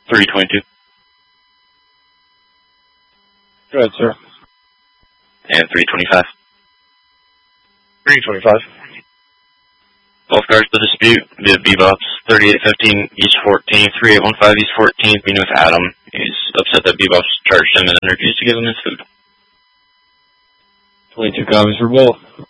322. Go ahead, sir. And 325. 325. Both cars to dispute via Bebops, 3815 East 14, 3815 East 14, meeting with Adam. He's upset that Bebops charged him and then refused to give him his food. 22 copies for both.